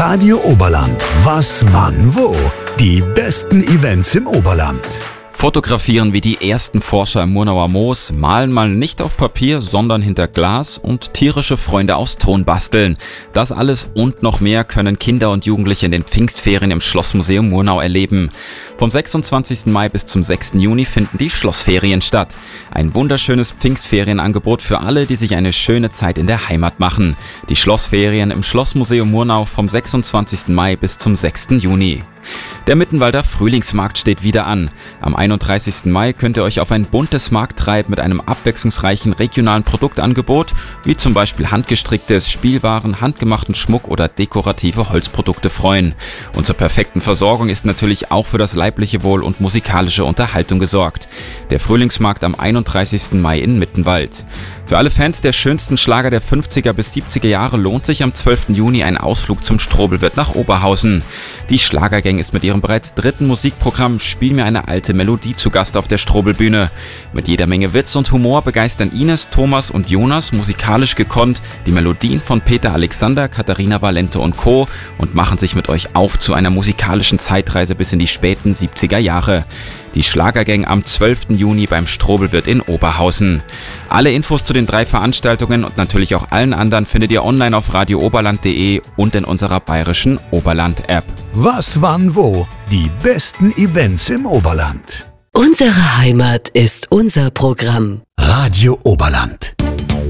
Radio Oberland. Was, wann, wo? Die besten Events im Oberland. Fotografieren wie die ersten Forscher im Murnauer Moos, malen mal nicht auf Papier, sondern hinter Glas und tierische Freunde aus Ton basteln. Das alles und noch mehr können Kinder und Jugendliche in den Pfingstferien im Schlossmuseum Murnau erleben. Vom 26. Mai bis zum 6. Juni finden die Schlossferien statt. Ein wunderschönes Pfingstferienangebot für alle, die sich eine schöne Zeit in der Heimat machen. Die Schlossferien im Schlossmuseum Murnau vom 26. Mai bis zum 6. Juni. Der Mittenwalder Frühlingsmarkt steht wieder an. Am 31. Mai könnt ihr euch auf ein buntes Markttreib mit einem abwechslungsreichen regionalen Produktangebot, wie zum Beispiel handgestricktes, Spielwaren, handgemachten Schmuck oder dekorative Holzprodukte freuen. Und zur perfekten Versorgung ist natürlich auch für das leibliche Wohl und musikalische Unterhaltung gesorgt. Der Frühlingsmarkt am 31. Mai in Mittenwald. Für alle Fans der schönsten Schlager der 50er bis 70er Jahre lohnt sich am 12. Juni ein Ausflug zum Strobelwirt nach Oberhausen. Die Schlagergang ist mit ihrem bereits dritten Musikprogramm Spiel mir eine alte Melodie zu Gast auf der Strobelbühne. Mit jeder Menge Witz und Humor begeistern Ines, Thomas und Jonas musikalisch gekonnt die Melodien von Peter Alexander, Katharina Valente und Co. und machen sich mit euch auf zu einer musikalischen Zeitreise bis in die späten 70er Jahre. Die Schlagergang am 12. Juni beim Strobelwirt in Oberhausen. Alle Infos zu den 3 Veranstaltungen und natürlich auch allen anderen findet ihr online auf radiooberland.de und in unserer bayerischen Oberland-App. Was, wann, wo? Die besten Events im Oberland. Unsere Heimat ist unser Programm. Radio Oberland.